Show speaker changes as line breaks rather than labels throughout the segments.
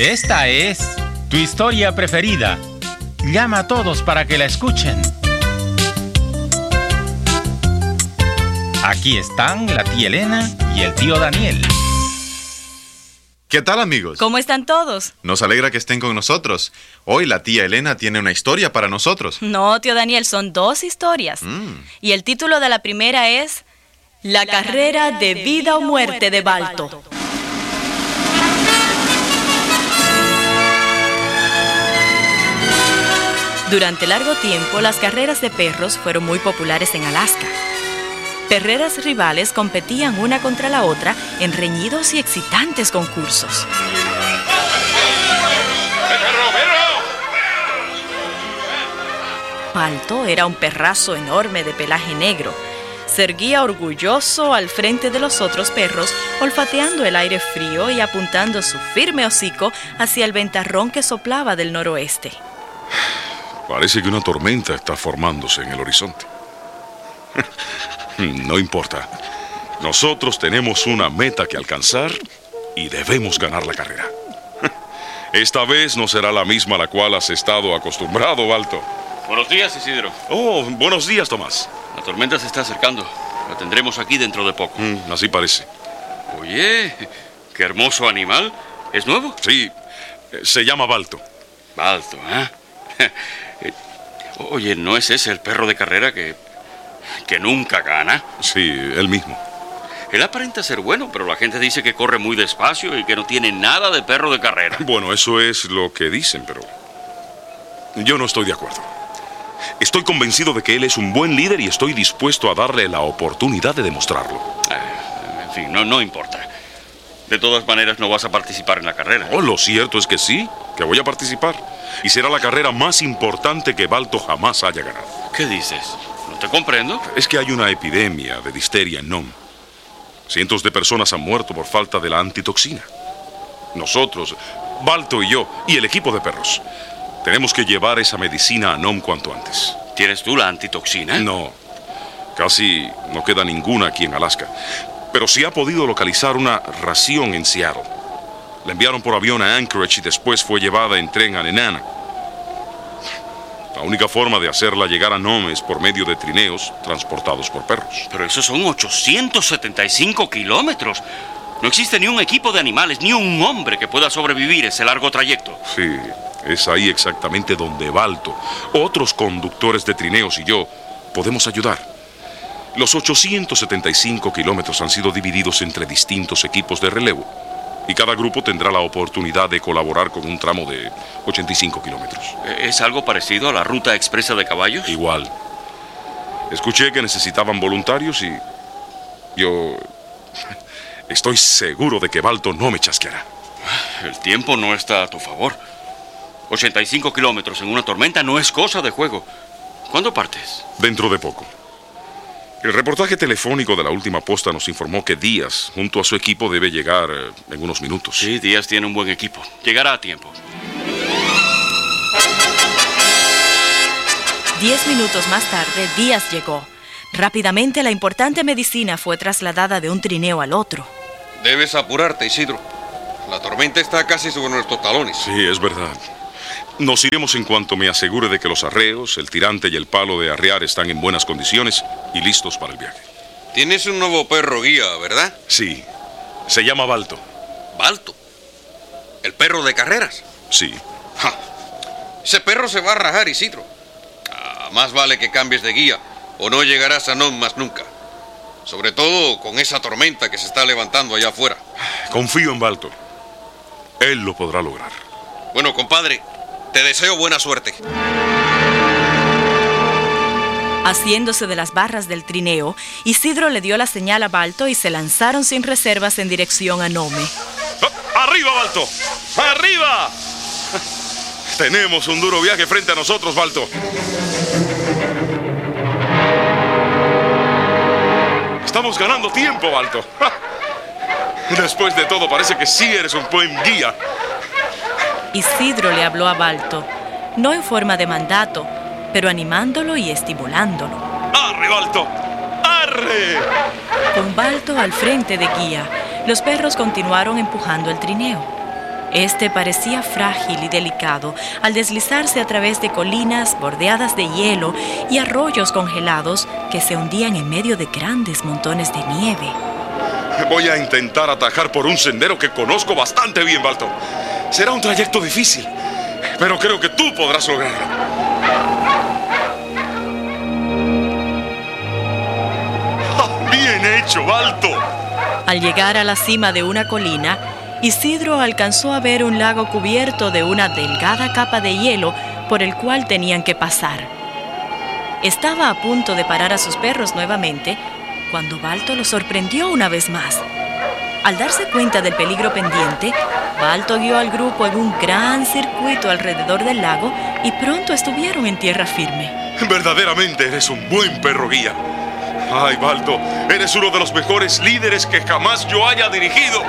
Esta es tu historia preferida. Llama a todos para que la escuchen. Aquí están la tía Elena y el tío Daniel.
¿Qué tal, amigos?
¿Cómo están todos?
Nos alegra que estén con nosotros. Hoy la tía Elena tiene una historia para nosotros.
No, tío Daniel, son 2 historias. Y el título de la primera es La carrera de vida o muerte de Balto. Durante largo tiempo, las carreras de perros fueron muy populares en Alaska. Perreras rivales competían una contra la otra en reñidos y excitantes concursos. Balto era un perrazo enorme de pelaje negro. Se erguía orgulloso al frente de los otros perros, olfateando el aire frío y apuntando su firme hocico hacia el ventarrón que soplaba del noroeste.
Parece que una tormenta está formándose en el horizonte. No importa. Nosotros tenemos una meta que alcanzar y debemos ganar la carrera. Esta vez no será la misma a la cual has estado acostumbrado, Balto.
Buenos días, Isidro.
Oh, buenos días, Tomás.
La tormenta se está acercando. La tendremos aquí dentro de poco.
Así parece.
Oye, qué hermoso animal. ¿Es nuevo?
Sí, se llama Balto.
Balto, ¿eh? Oye, ¿no es ese el perro de carrera que nunca gana?
Sí, él mismo.
Él aparenta ser bueno, pero la gente dice que corre muy despacio y que no tiene nada de perro de carrera.
Bueno, eso es lo que dicen, pero yo no estoy de acuerdo. Estoy convencido de que él es un buen líder y estoy dispuesto a darle la oportunidad de demostrarlo.
En fin, no importa. De todas maneras, no vas a participar en la carrera.
Oh, lo cierto es que sí, que voy a participar. Y será la carrera más importante que Balto jamás haya ganado.
¿Qué dices? No te comprendo.
Es que hay una epidemia de difteria en Nome. Cientos de personas han muerto por falta de la antitoxina. Nosotros, Balto y yo, y el equipo de perros, tenemos que llevar esa medicina a Nome cuanto antes.
¿Tienes tú la antitoxina?
No, casi no queda ninguna aquí en Alaska. Pero sí ha podido localizar una ración en Seattle. La enviaron por avión a Anchorage y después fue llevada en tren a Nenana. La única forma de hacerla llegar a Nome es por medio de trineos transportados por perros.
Pero esos son 875 kilómetros. No existe ni un equipo de animales, ni un hombre que pueda sobrevivir ese largo trayecto.
Sí, es ahí exactamente donde Balto, otros conductores de trineos y yo podemos ayudar. Los 875 kilómetros han sido divididos entre distintos equipos de relevo y cada grupo tendrá la oportunidad de colaborar con un tramo de 85 kilómetros.
¿Es algo parecido a la ruta expresa de caballos?
Igual. Escuché que necesitaban voluntarios y yo estoy seguro de que Balto no me chasqueará.
El tiempo no está a tu favor. 85 kilómetros en una tormenta no es cosa de juego. ¿Cuándo partes?
Dentro de poco. El reportaje telefónico de la última posta nos informó que Díaz, junto a su equipo, debe llegar en unos minutos.
Sí, Díaz tiene un buen equipo. Llegará a tiempo.
10 minutos más tarde, Díaz llegó. Rápidamente, la importante medicina fue trasladada de un trineo al otro.
Debes apurarte, Isidro. La tormenta está casi sobre nuestros talones.
Sí, es verdad. Nos iremos en cuanto me asegure de que los arreos, el tirante y el palo de arrear están en buenas condiciones y listos para el viaje.
Tienes un nuevo perro guía, ¿verdad?
Sí, se llama Balto.
¿Balto? ¿El perro de carreras?
Sí.
¡Ja! Ese perro se va a rajar, Isidro. Más vale que cambies de guía o no llegarás a Nome más nunca. Sobre todo con esa tormenta que se está levantando allá afuera.
Confío en Balto. Él lo podrá lograr.
Bueno, compadre, te deseo buena suerte.
Haciéndose de las barras del trineo, Isidro le dio la señal a Balto y se lanzaron sin reservas en dirección a Nome.
¡Arriba, Balto! ¡Arriba! Tenemos un duro viaje frente a nosotros, Balto. Estamos ganando tiempo, Balto. Después de todo, parece que sí eres un buen guía.
Isidro le habló a Balto, no en forma de mandato, pero animándolo y estimulándolo.
¡Arre, Balto! ¡Arre!
Con Balto al frente de guía, los perros continuaron empujando el trineo. Este parecía frágil y delicado al deslizarse a través de colinas bordeadas de hielo y arroyos congelados que se hundían en medio de grandes montones de nieve.
Voy a intentar atajar por un sendero que conozco bastante bien, Balto. Será un trayecto difícil, pero creo que tú podrás lograrlo. ¡Bien hecho, Balto!
Al llegar a la cima de una colina, Isidro alcanzó a ver un lago cubierto de una delgada capa de hielo por el cual tenían que pasar. Estaba a punto de parar a sus perros nuevamente cuando Balto lo sorprendió una vez más. Al darse cuenta del peligro pendiente, Balto guió al grupo en un gran circuito alrededor del lago y pronto estuvieron en tierra firme.
Verdaderamente eres un buen perro guía. Ay, Balto, eres uno de los mejores líderes que jamás yo haya dirigido.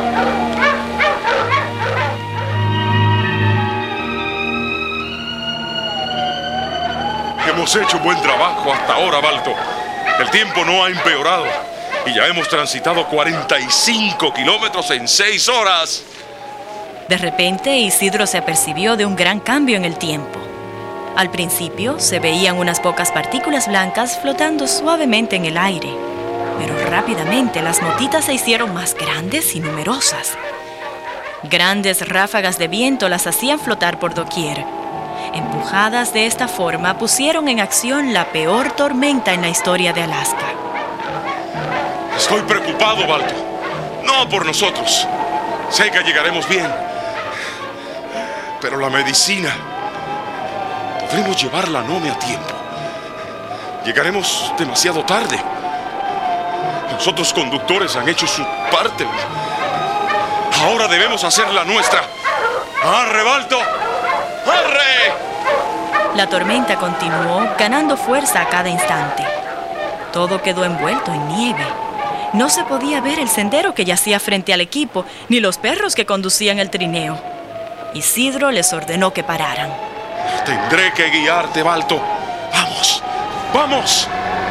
Hemos hecho un buen trabajo hasta ahora, Balto. El tiempo no ha empeorado y ya hemos transitado 45 kilómetros en 6 horas.
De repente, Isidro se apercibió de un gran cambio en el tiempo. Al principio, se veían unas pocas partículas blancas flotando suavemente en el aire, pero rápidamente las motitas se hicieron más grandes y numerosas. Grandes ráfagas de viento las hacían flotar por doquier. Empujadas de esta forma, pusieron en acción la peor tormenta en la historia de Alaska.
Estoy preocupado, Balto. No por nosotros. Sé que llegaremos bien. Pero la medicina... podremos llevarla a Nome a tiempo. Llegaremos demasiado tarde. Los otros conductores han hecho su parte. Ahora debemos hacer la nuestra. ¡Arre, Balto! ¡Arre!
La tormenta continuó, ganando fuerza a cada instante. Todo quedó envuelto en nieve. No se podía ver el sendero que yacía frente al equipo, ni los perros que conducían el trineo. Isidro les ordenó que pararan.
Tendré que guiarte, Balto. ¡Vamos! ¡Vamos!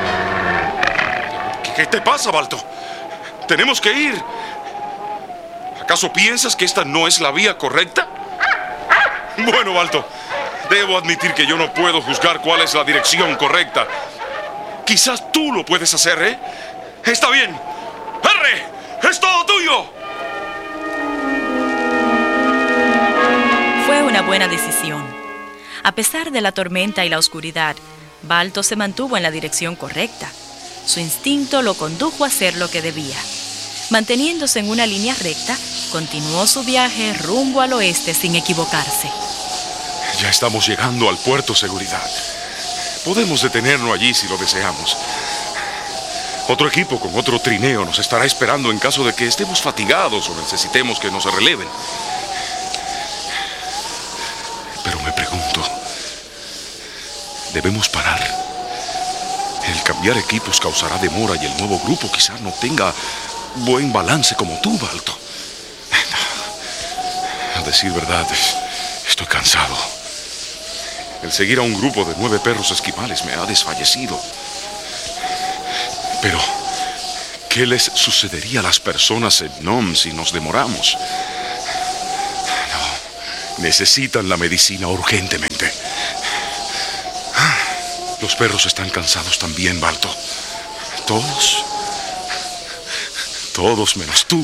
¿Qué te pasa, Balto? Tenemos que ir. ¿Acaso piensas que esta no es la vía correcta? Bueno, Balto, debo admitir que yo no puedo juzgar cuál es la dirección correcta. Quizás tú lo puedes hacer, ¿eh? Está bien. ¡Arre! ¡Es todo tuyo!
Fue una buena decisión. A pesar de la tormenta y la oscuridad, Balto se mantuvo en la dirección correcta. Su instinto lo condujo a hacer lo que debía. Manteniéndose en una línea recta, continuó su viaje rumbo al oeste sin equivocarse.
Ya estamos llegando al puerto Seguridad. Podemos detenernos allí si lo deseamos. Otro equipo con otro trineo nos estará esperando en caso de que estemos fatigados o necesitemos que nos releven. Pero me pregunto, ¿debemos parar? El cambiar equipos causará demora y el nuevo grupo quizás no tenga buen balance como tú, Balto. A decir verdad, estoy cansado. El seguir a un grupo de 9 perros esquimales me ha desfallecido. Pero, ¿qué les sucedería a las personas en Nome si nos demoramos? No, necesitan la medicina urgentemente. Los perros están cansados también, Balto. Todos menos tú.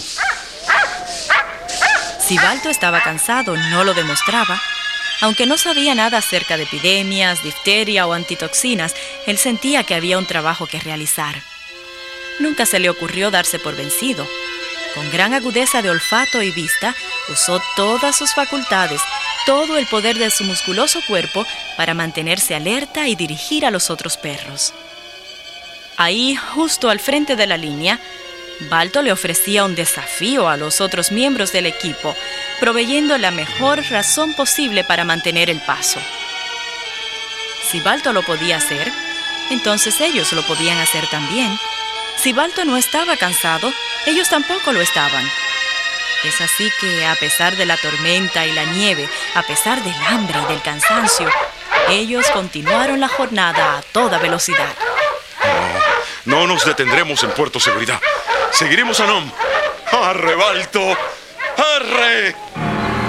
Si Balto estaba cansado, no lo demostraba. Aunque no sabía nada acerca de epidemias, difteria o antitoxinas, él sentía que había un trabajo que realizar. Nunca se le ocurrió darse por vencido. Con gran agudeza de olfato y vista, usó todas sus facultades, todo el poder de su musculoso cuerpo para mantenerse alerta y dirigir a los otros perros. Ahí, justo al frente de la línea, Balto le ofrecía un desafío a los otros miembros del equipo, proveyendo la mejor razón posible para mantener el paso. Si Balto lo podía hacer, entonces ellos lo podían hacer también. Si Balto no estaba cansado, ellos tampoco lo estaban. Es así que, a pesar de la tormenta y la nieve, a pesar del hambre y del cansancio, ellos continuaron la jornada a toda velocidad.
No nos detendremos en Puerto Seguridad. Seguiremos a Nome. ¡Arre, Balto! ¡Arre!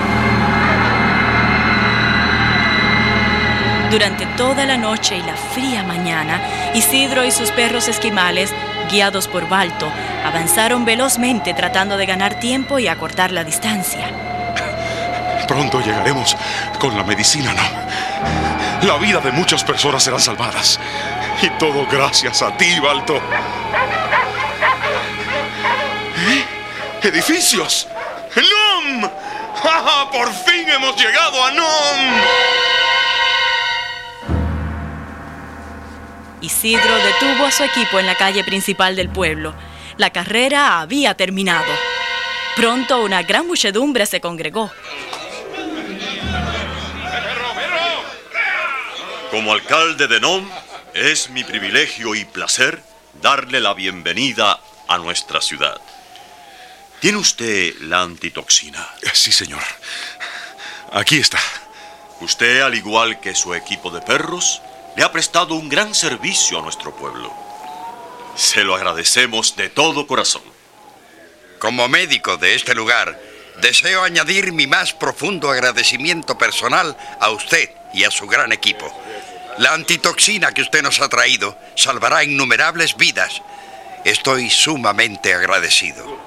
Durante toda la noche y la fría mañana, Isidro y sus perros esquimales, guiados por Balto, avanzaron velozmente tratando de ganar tiempo y acortar la distancia.
Pronto llegaremos. Con la medicina, no. La vida de muchas personas serán salvadas. Y todo gracias a ti, Balto. ¡Edificios! ¡Nom! ¡Ja! ¡Por fin hemos llegado a Nom!
Isidro detuvo a su equipo en la calle principal del pueblo. La carrera había terminado. Pronto una gran muchedumbre se congregó.
Como alcalde de Nom, es mi privilegio y placer darle la bienvenida a nuestra ciudad. ¿Tiene usted la antitoxina?
Sí, señor. Aquí está.
Usted, al igual que su equipo de perros, le ha prestado un gran servicio a nuestro pueblo. Se lo agradecemos de todo corazón.
Como médico de este lugar, deseo añadir mi más profundo agradecimiento personal a usted y a su gran equipo. La antitoxina que usted nos ha traído salvará innumerables vidas. Estoy sumamente agradecido.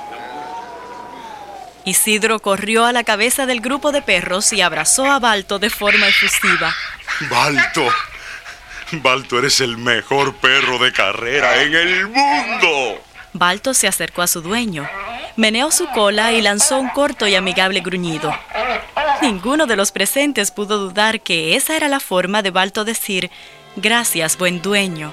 Isidro corrió a la cabeza del grupo de perros y abrazó a Balto de forma efusiva.
Balto. Balto, eres el mejor perro de carrera en el mundo.
Balto se acercó a su dueño, meneó su cola y lanzó un corto y amigable gruñido. Ninguno de los presentes pudo dudar que esa era la forma de Balto decir «Gracias, buen dueño».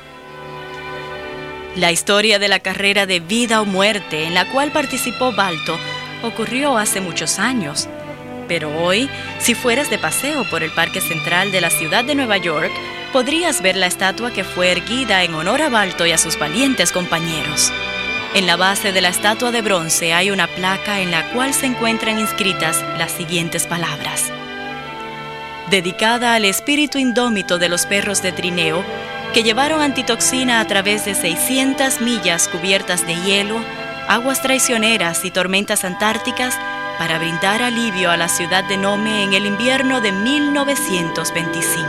La historia de la carrera de vida o muerte en la cual participó Balto ocurrió hace muchos años. Pero hoy, si fueras de paseo por el Parque Central de la ciudad de Nueva York, podrías ver la estatua que fue erguida en honor a Balto y a sus valientes compañeros. En la base de la estatua de bronce hay una placa en la cual se encuentran inscritas las siguientes palabras. Dedicada al espíritu indómito de los perros de trineo, que llevaron antitoxina a través de 600 millas cubiertas de hielo, aguas traicioneras y tormentas antárticas para brindar alivio a la ciudad de Nome en el invierno de 1925.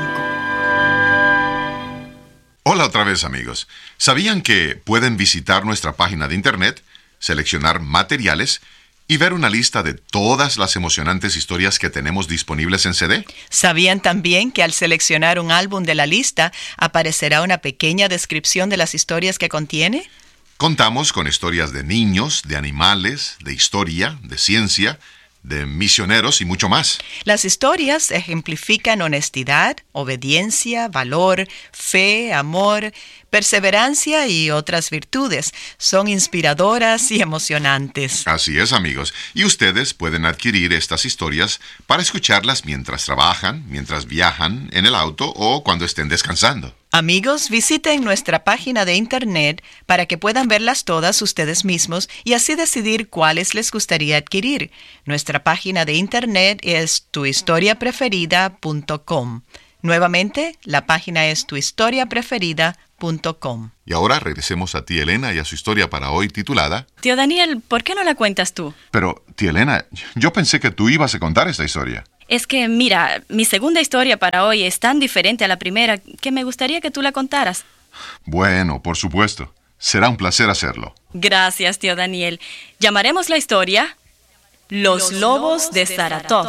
Hola otra vez, amigos. ¿Sabían que pueden visitar nuestra página de internet, seleccionar materiales y ver una lista de todas las emocionantes historias que tenemos disponibles en CD?
¿Sabían también que al seleccionar un álbum de la lista aparecerá una pequeña descripción de las historias que contiene?
Contamos con historias de niños, de animales, de historia, de ciencia, de misioneros y mucho más.
Las historias ejemplifican honestidad, obediencia, valor, fe, amor, perseverancia y otras virtudes. Son inspiradoras y emocionantes.
Así es, amigos. Y ustedes pueden adquirir estas historias para escucharlas mientras trabajan, mientras viajan en el auto o cuando estén descansando.
Amigos, visiten nuestra página de internet para que puedan verlas todas ustedes mismos y así decidir cuáles les gustaría adquirir. Nuestra página de internet es tuhistoriapreferida.com. Nuevamente, la página es tuhistoriapreferida.com.
Y ahora regresemos a tía Elena y a su historia para hoy titulada...
Tío Daniel, ¿por qué no la cuentas tú?
Pero, tía Elena, yo pensé que tú ibas a contar esta historia.
Es que, mira, mi segunda historia para hoy es tan diferente a la primera que me gustaría que tú la contaras.
Bueno, por supuesto. Será un placer hacerlo.
Gracias, tío Daniel. Llamaremos la historia Los Lobos de Saratov.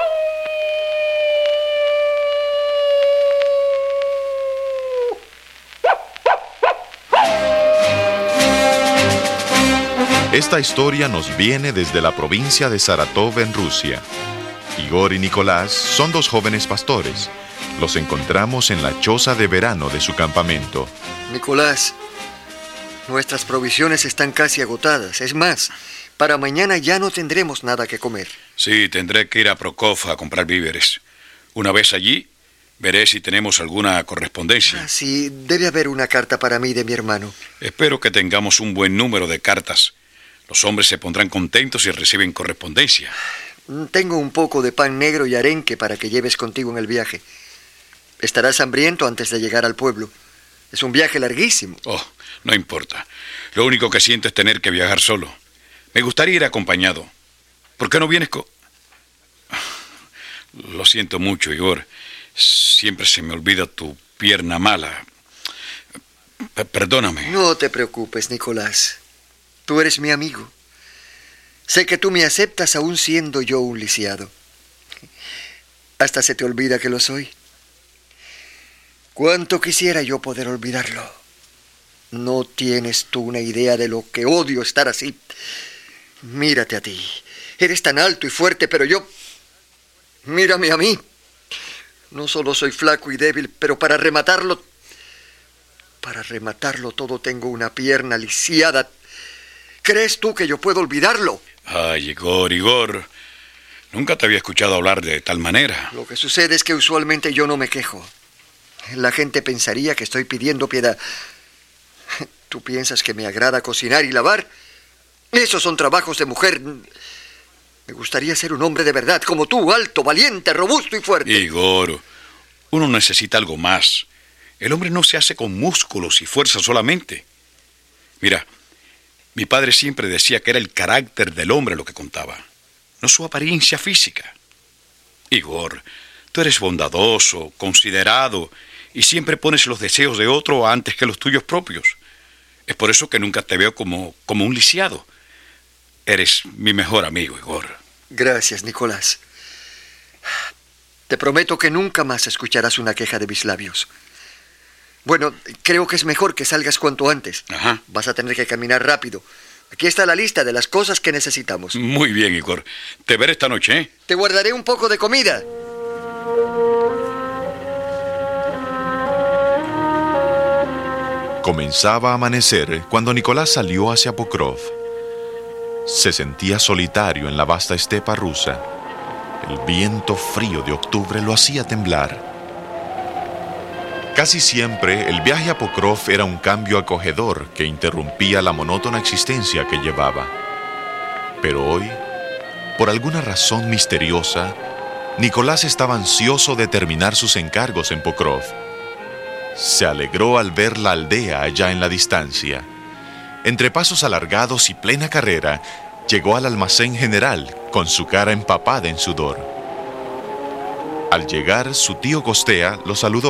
Esta historia nos viene desde la provincia de Saratov en Rusia. Igor y Nicolás son dos jóvenes pastores. Los encontramos en la choza de verano de su campamento.
Nicolás, nuestras provisiones están casi agotadas. Es más, para mañana ya no tendremos nada que comer.
Sí, tendré que ir a Prokov a comprar víveres. Una vez allí, veré si tenemos alguna correspondencia.
Sí, debe haber una carta para mí de mi hermano.
Espero que tengamos un buen número de cartas. Los hombres se pondrán contentos si reciben correspondencia.
Tengo un poco de pan negro y arenque para que lleves contigo en el viaje. Estarás hambriento antes de llegar al pueblo. Es un viaje larguísimo.
Oh, no importa. Lo único que siento es tener que viajar solo. Me gustaría ir acompañado. ¿Por qué no vienes con...? Lo siento mucho, Igor. Siempre se me olvida tu pierna mala. Perdóname.
No te preocupes, Nicolás. Tú eres mi amigo. Sé que tú me aceptas aún siendo yo un lisiado. Hasta se te olvida que lo soy. Cuánto quisiera yo poder olvidarlo. No tienes tú una idea de lo que odio estar así. Mírate a ti. Eres tan alto y fuerte, pero yo... Mírame a mí. No solo soy flaco y débil, pero para rematarlo todo tengo una pierna lisiada. ¿Crees tú que yo puedo olvidarlo?
Ay, Igor. Nunca te había escuchado hablar de tal manera.
Lo que sucede es que usualmente yo no me quejo. La gente pensaría que estoy pidiendo piedad. ¿Tú piensas que me agrada cocinar y lavar? Esos son trabajos de mujer. Me gustaría ser un hombre de verdad, como tú, alto, valiente, robusto y fuerte.
Igor, uno necesita algo más. El hombre no se hace con músculos y fuerza solamente. Mira, mi padre siempre decía que era el carácter del hombre lo que contaba, no su apariencia física. Igor, tú eres bondadoso, considerado, y siempre pones los deseos de otro antes que los tuyos propios. Es por eso que nunca te veo como un lisiado. Eres mi mejor amigo, Igor.
Gracias, Nicolás. Te prometo que nunca más escucharás una queja de mis labios. Bueno, creo que es mejor que salgas cuanto antes.
Ajá.
Vas a tener que caminar rápido. Aquí está la lista de las cosas que necesitamos.
Muy bien, Igor. Te veré esta noche, ¿eh?
Te guardaré un poco de comida.
Comenzaba a amanecer cuando Nicolás salió hacia Pokrov. Se sentía solitario en la vasta estepa rusa. El viento frío de octubre lo hacía temblar. Casi siempre el viaje a Pokrov era un cambio acogedor que interrumpía la monótona existencia que llevaba. Pero hoy, por alguna razón misteriosa, Nicolás estaba ansioso de terminar sus encargos en Pokrov. Se alegró al ver la aldea allá en la distancia. Entre pasos alargados y plena carrera, llegó al almacén general con su cara empapada en sudor. Al llegar, su tío Costea lo saludó.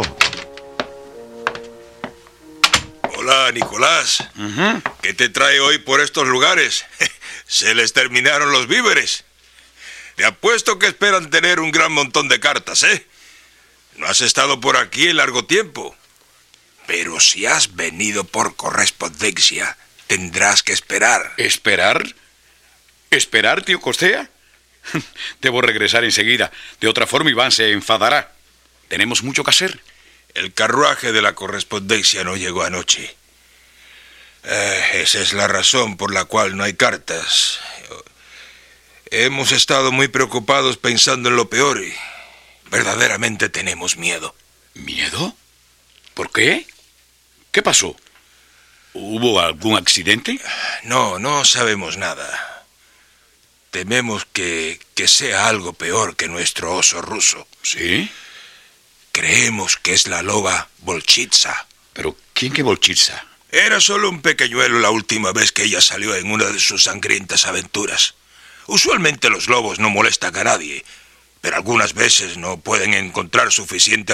Hola, Nicolás. ¿Qué te trae hoy por estos lugares? Se les terminaron los víveres. Te apuesto que esperan tener un gran montón de cartas, ¿eh? No has estado por aquí en largo tiempo. Pero si has venido por correspondencia, tendrás que esperar.
¿Esperar? ¿Esperar, tío Costea? Debo regresar enseguida. De otra forma, Iván se enfadará. Tenemos mucho que hacer.
El carruaje de la correspondencia no llegó anoche. Esa es la razón por la cual no hay cartas. Hemos estado muy preocupados pensando en lo peor y verdaderamente tenemos miedo.
¿Miedo? ¿Por qué? ¿Qué pasó? ¿Hubo algún accidente?
No sabemos nada. Tememos que sea algo peor que nuestro oso ruso.
¿Sí?
Creemos que es la loba Volchitsa.
¿Pero quién que Volchitsa?
Era solo un pequeñuelo la última vez que ella salió en una de sus sangrientas aventuras. Usualmente los lobos no molestan a nadie, pero algunas veces no pueden encontrar suficiente